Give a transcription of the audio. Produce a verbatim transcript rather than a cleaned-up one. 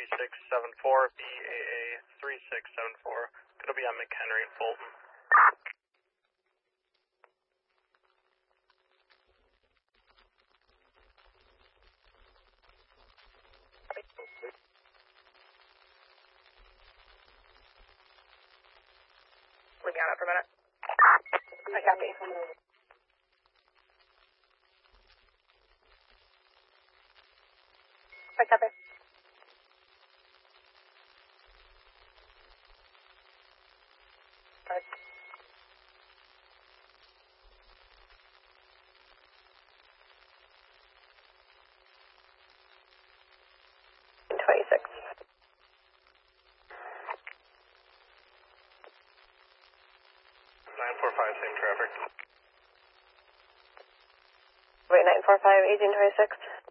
three six seven four, B A A three six seven four. It'll be on McHenry and Fulton. Leave me on it for a minute. I copy. I copy. Right. twenty-six. nine four five, same traffic. Wait, nine four five, eighteen twenty-six.